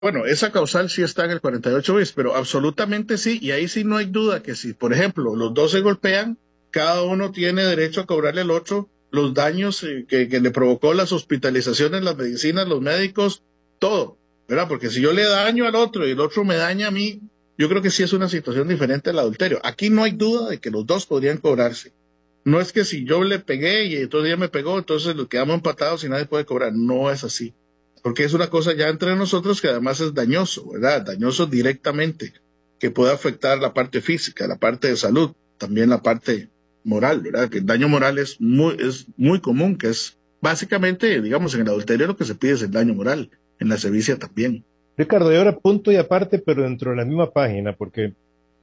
Bueno, esa causal sí está en el 48 bis, pero absolutamente sí, y ahí sí no hay duda que si, por ejemplo, los dos se golpean, cada uno tiene derecho a cobrarle al otro los daños que le provocó las hospitalizaciones, las medicinas, los médicos, todo, ¿verdad? Porque si yo le daño al otro y el otro me daña a mí, yo creo que sí es una situación diferente al adulterio. Aquí no hay duda de que los dos podrían cobrarse. No es que si yo le pegué y otro día me pegó, entonces nos quedamos empatados y nadie puede cobrar. No es así. Porque es una cosa ya entre nosotros que además es dañoso, ¿verdad? Dañoso directamente, que puede afectar la parte física, la parte de salud, también la parte moral, ¿verdad? Que el daño moral es muy común, que es básicamente, digamos, en el adulterio lo que se pide es el daño moral, en la sevicia también. Ricardo, y ahora punto y aparte, pero dentro de la misma página, porque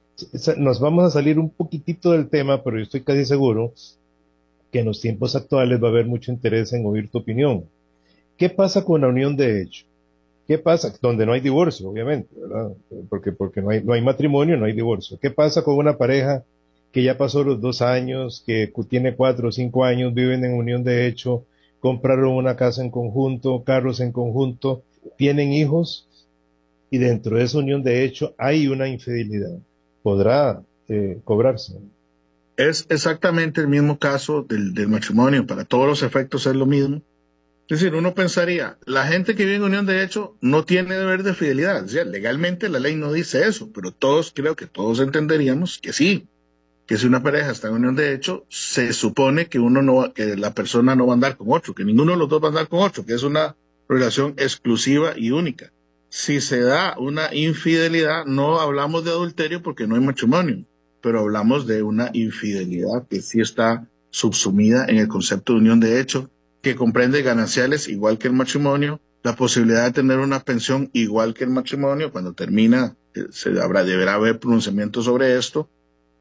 nos vamos a salir un poquitito del tema, pero yo estoy casi seguro que en los tiempos actuales va a haber mucho interés en oír tu opinión. ¿Qué pasa con la unión de hecho? ¿Qué pasa? Donde no hay divorcio, obviamente, ¿verdad? Porque no hay matrimonio, no hay divorcio. ¿Qué pasa con una pareja que ya pasó los 2 años, que tiene 4 o 5 años, viven en unión de hecho, compraron una casa en conjunto, carros en conjunto, tienen hijos y dentro de esa unión de hecho hay una infidelidad? ¿Podrá cobrarse? Es exactamente el mismo caso del matrimonio, para todos los efectos es lo mismo. Es decir, uno pensaría, la gente que vive en unión de hecho no tiene deber de fidelidad. O sea, legalmente la ley no dice eso, pero todos, creo que todos entenderíamos que sí, que si una pareja está en unión de hecho, se supone que que la persona no va a andar con otro, que ninguno de los dos va a andar con otro, que es una relación exclusiva y única. Si se da una infidelidad, no hablamos de adulterio porque no hay matrimonio, pero hablamos de una infidelidad que sí está subsumida en el concepto de unión de hecho, que comprende gananciales igual que el matrimonio, la posibilidad de tener una pensión igual que el matrimonio. Cuando termina, deberá haber pronunciamiento sobre esto,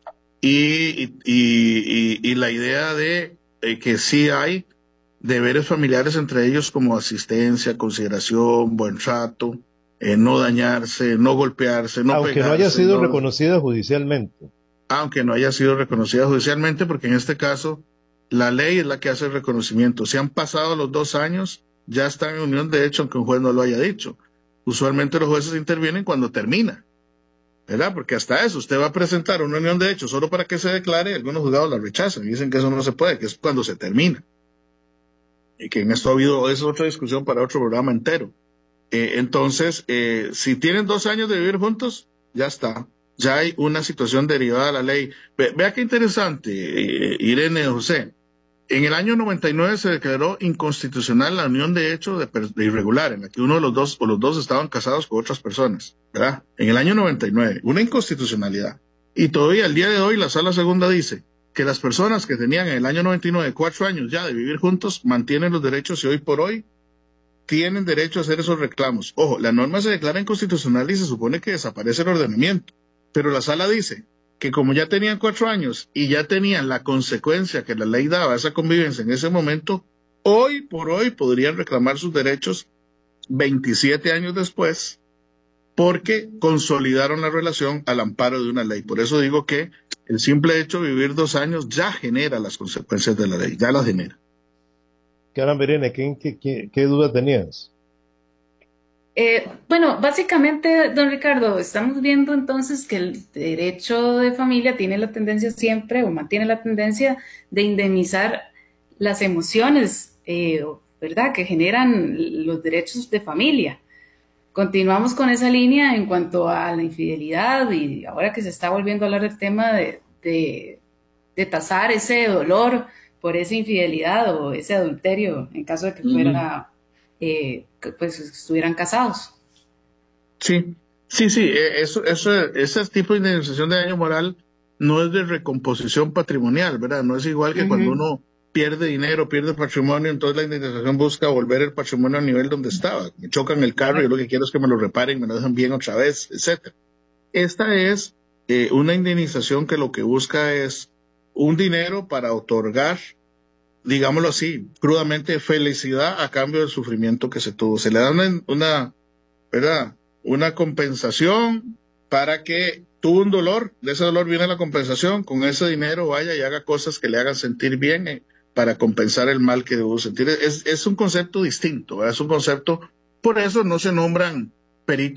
y la idea de que sí hay deberes familiares entre ellos como asistencia, consideración, buen trato, no dañarse, no golpearse, no Aunque no haya pegarse, sido no, reconocida judicialmente. aunque no haya sido reconocida judicialmente, porque en este caso la ley es la que hace el reconocimiento. Si han pasado los 2 años, ya están en unión de hecho, aunque un juez no lo haya dicho. Usualmente los jueces intervienen cuando termina, ¿verdad? Porque hasta eso, usted va a presentar una unión de hecho solo para que se declare, algunos juzgados la rechazan y dicen que eso no se puede, que es cuando se termina. Y que en esto ha habido, es otra discusión para otro programa entero. Entonces, si tienen 2 años de vivir juntos, ya está. Ya hay una situación derivada de la ley. Vea qué interesante, Irene José. En el año 99 se declaró inconstitucional la unión de hecho de irregular, en la que uno de los dos o los dos estaban casados con otras personas, ¿verdad? En el año 99, una inconstitucionalidad. Y todavía al día de hoy la Sala Segunda dice que las personas que tenían en el año 99 4 años ya de vivir juntos mantienen los derechos y hoy por hoy tienen derecho a hacer esos reclamos. Ojo, la norma se declara inconstitucional y se supone que desaparece el ordenamiento, pero la sala dice que como ya tenían 4 años y ya tenían la consecuencia que la ley daba a esa convivencia en ese momento, hoy por hoy podrían reclamar sus derechos 27 años después porque consolidaron la relación al amparo de una ley. Por eso digo que el simple hecho de vivir 2 años ya genera las consecuencias de la ley, ya las genera. Caramba, Irene, ¿qué duda tenías? Bueno, básicamente, don Ricardo, estamos viendo entonces que el derecho de familia tiene la tendencia siempre o mantiene la tendencia de indemnizar las emociones, ¿verdad?, que generan los derechos de familia. Continuamos con esa línea en cuanto a la infidelidad y ahora que se está volviendo a hablar del tema de tasar ese dolor por esa infidelidad o ese adulterio en caso de que fuera, que, pues estuvieran casados. Sí, sí, sí, ese tipo de indemnización de daño moral no es de recomposición patrimonial, ¿verdad? No es igual que cuando Ujú. uno pierde dinero, pierde patrimonio, entonces la indemnización busca volver el patrimonio al nivel donde estaba. Me chocan el carro y yo lo que quiero es que me lo reparen, me lo dejan bien otra vez, etcétera. Esta es una indemnización que lo que busca es un dinero para otorgar, digámoslo así, crudamente, felicidad a cambio del sufrimiento que se tuvo. Se le da ¿verdad? Una compensación para que tuvo un dolor, de ese dolor viene la compensación, con ese dinero vaya y haga cosas que le hagan sentir bien, para compensar el mal que debo sentir. Es un concepto distinto, ¿verdad? Es un concepto, por eso no se nombran perito